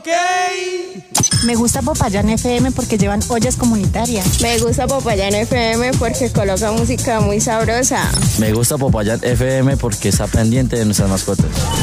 Ok. Me gusta Popayán FM porque llevan ollas comunitarias. Me gusta Popayán FM porque coloca música muy sabrosa. Me gusta Popayán FM porque está pendiente de nuestras mascotas.